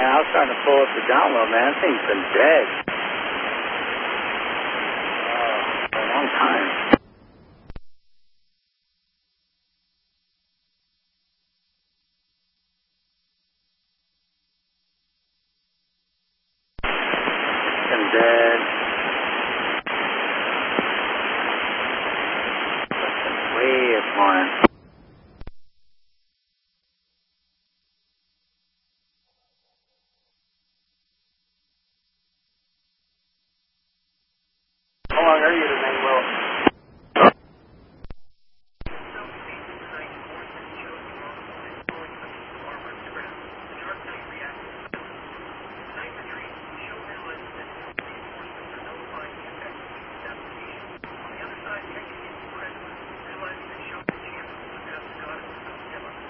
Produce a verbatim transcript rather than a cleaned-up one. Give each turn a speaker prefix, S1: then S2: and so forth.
S1: Yeah, I was trying to pull up the download, man. That thing's been dead.